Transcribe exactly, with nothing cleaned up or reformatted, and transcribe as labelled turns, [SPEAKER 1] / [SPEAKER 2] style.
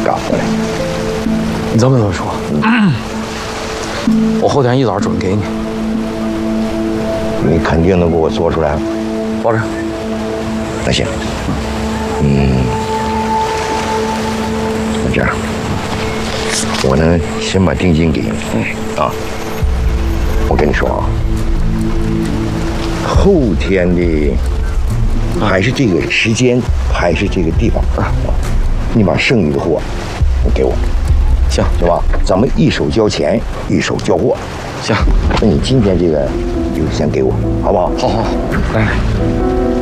[SPEAKER 1] 赶回来。
[SPEAKER 2] 你这么说，嗯、我后天一早准给你。
[SPEAKER 1] 你肯定能给我做出来？
[SPEAKER 2] 保证。
[SPEAKER 1] 那行，嗯，那这样，我呢先把定金给你。嗯啊，我跟你说啊，后天的还是这个时间，还是这个地方啊，你把剩余的货你给我。
[SPEAKER 2] 行，
[SPEAKER 1] 对吧？咱们一手交钱，一手交货。
[SPEAKER 2] 行，
[SPEAKER 1] 那你今天这个你就先给我，好不好？
[SPEAKER 2] 好好好，来。